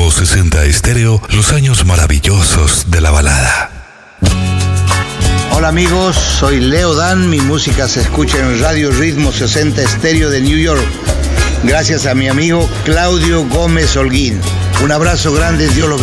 Ritmo 60 Estéreo, los años maravillosos de la balada. Hola amigos, soy Leo Dan, mi música se escucha en Radio Ritmo 60 Estéreo de New York, gracias a mi amigo Claudio Gómez Holguín. Un abrazo grande, Dios los bendiga.